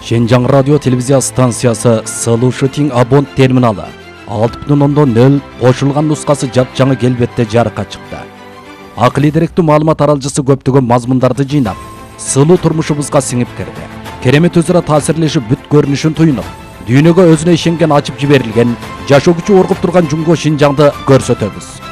Шенжаң радио телевизия станциясы Сылуу Шытиң абонт терминалы 6.0 кошулган нускасы жапжаңы келбетте жарыкка чыкты. Акылий деректүү маалымат аралжысы көптөгөн мазмундарды жыйнап, сылуу турмушубузга сиңип кирди. Керемет өзара таасирлешип бүт көрүнүшүн туюнуп, дүйнөгө өзүнө ишенген ачып жиберилген, жашоо күчү оргуп турган Жумго Шинжаңды көрсөтөбүз.